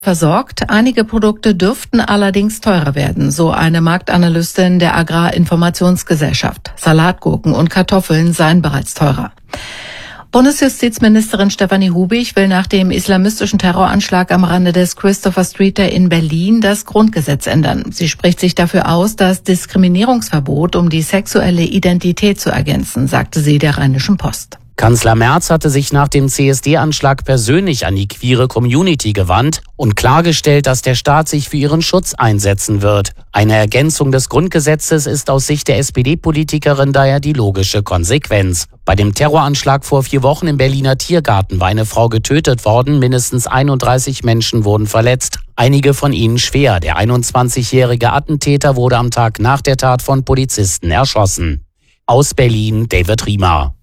versorgt. Einige Produkte dürften allerdings teurer werden, so eine Marktanalystin der Agrarinformationsgesellschaft. Salatgurken und Kartoffeln seien bereits teurer. Bundesjustizministerin Stefanie Hubig will nach dem islamistischen Terroranschlag am Rande des Christopher Street Day in Berlin das Grundgesetz ändern. Sie spricht sich dafür aus, das Diskriminierungsverbot um die sexuelle Identität zu ergänzen, sagte sie der Rheinischen Post. Kanzler Merz hatte sich nach dem CSD-Anschlag persönlich an die queere Community gewandt und klargestellt, dass der Staat sich für ihren Schutz einsetzen wird. Eine Ergänzung des Grundgesetzes ist aus Sicht der SPD-Politikerin daher die logische Konsequenz. Bei dem Terroranschlag vor 4 Wochen im Berliner Tiergarten war eine Frau getötet worden, mindestens 31 Menschen wurden verletzt, einige von ihnen schwer. Der 21-jährige Attentäter wurde am Tag nach der Tat von Polizisten erschossen. Aus Berlin, David Riemer.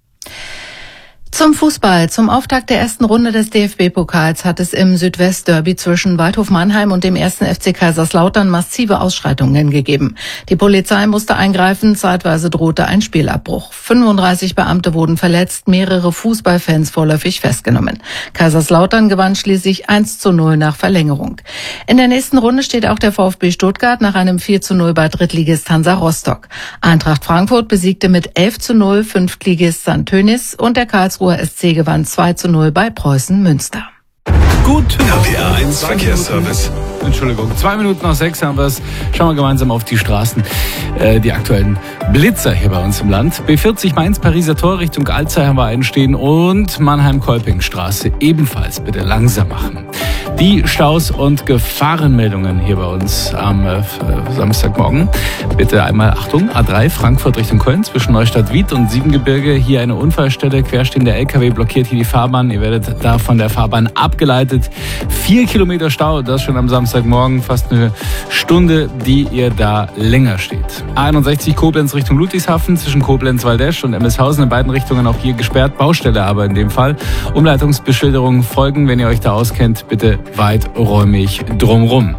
Zum Fußball. Zum Auftakt der ersten Runde des DFB-Pokals hat es im Südwest-Derby zwischen Waldhof Mannheim und dem 1. FC Kaiserslautern massive Ausschreitungen gegeben. Die Polizei musste eingreifen, zeitweise drohte ein Spielabbruch. 35 Beamte wurden verletzt, mehrere Fußballfans vorläufig festgenommen. Kaiserslautern gewann schließlich 1:0 nach Verlängerung. In der nächsten Runde steht auch der VfB Stuttgart nach einem 4:0 bei Drittligist Hansa Rostock. Eintracht Frankfurt besiegte mit 11:0 Fünftligist St. Tönis und der Karlsruher SC gewann 2:0 bei Preußen Münster. Gut. RPR1 Verkehrsservice. Entschuldigung, 6:02 haben wir es. Schauen wir gemeinsam auf die Straßen. Die aktuellen Blitzer hier bei uns im Land. B40 Mainz-Pariser Tor Richtung Alzey haben wir einen stehen und Mannheim-Kolpingstraße ebenfalls bitte langsam machen. Die Staus und Gefahrenmeldungen hier bei uns am Samstagmorgen. Bitte einmal Achtung, A3 Frankfurt Richtung Köln zwischen Neustadt-Wied und Siebengebirge. Hier eine Unfallstelle, querstehender LKW blockiert hier die Fahrbahn. Ihr werdet da von der Fahrbahn abgeleitet. 4 Kilometer Stau, das schon am Samstagmorgen, fast eine Stunde, die ihr da länger steht. A61 Koblenz Richtung Ludwigshafen zwischen Koblenz-Waldesch und Emmelshausen in beiden Richtungen auch hier gesperrt. Baustelle aber in dem Fall. Umleitungsbeschilderungen folgen, wenn ihr euch da auskennt, bitte weiträumig drumrum.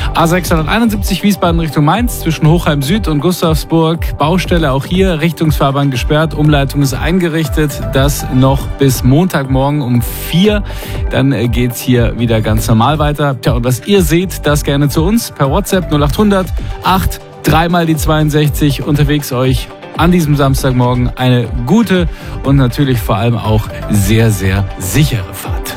A671 Wiesbaden Richtung Mainz zwischen Hochheim Süd und Gustavsburg. Baustelle auch hier, Richtungsfahrbahn gesperrt, Umleitung ist eingerichtet. Das noch bis Montagmorgen um 4. Dann geht's hier wieder ganz normal weiter. Tja, und was ihr seht, das gerne zu uns per WhatsApp 0800 8 3 mal die 62 unterwegs euch an diesem Samstagmorgen eine gute und natürlich vor allem auch sehr, sehr sichere Fahrt.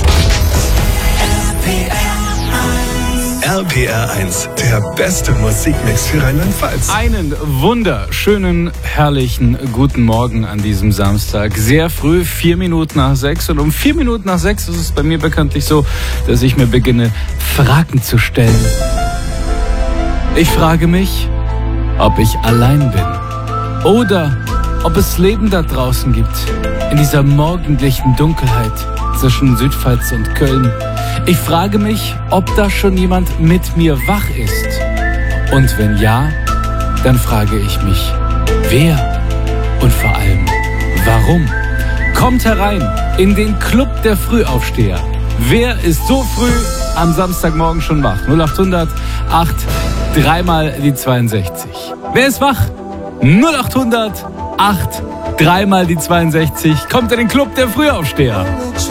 RPR1, der beste Musikmix für Rheinland-Pfalz. Einen wunderschönen, herrlichen guten Morgen an diesem Samstag. Sehr früh, 4 Minuten nach 6. Und um 4 Minuten nach 6 ist es bei mir bekanntlich so, dass ich mir beginne, Fragen zu stellen. Ich frage mich, ob ich allein bin oder ob es Leben da draußen gibt, in dieser morgendlichen Dunkelheit zwischen Südpfalz und Köln. Ich frage mich, ob da schon jemand mit mir wach ist. Und wenn ja, dann frage ich mich, wer und vor allem, warum? Kommt herein in den Club der Frühaufsteher. Wer ist so früh am Samstagmorgen schon wach? 0800 8 3 mal die 62. Wer ist wach? 0800 8 3 mal die 62. Kommt in den Club der Frühaufsteher.